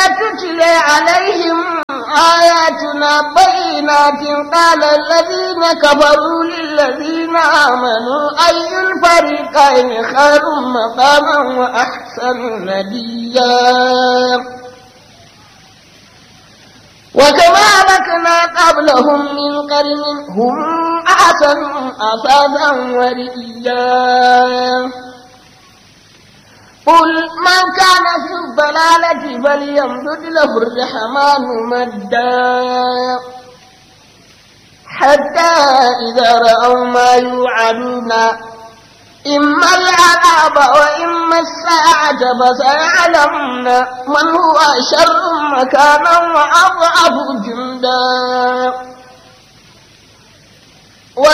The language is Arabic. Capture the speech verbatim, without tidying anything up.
تتلى عليهم آياتنا بينات قال الذين كفروا للذين آمنوا أي الفريقين خير مقاما وأحسن نديا وكما أهلكنا قبلهم من قرن هم أحسن أثاثا ورئيا قل من كان في الضلالة فليمدد له الرحمن مدا حتى إذا رأوا ما يوعدون إما العذاب وإما الساعة فسيعلمون من هو شر مكانا وأضعف جندا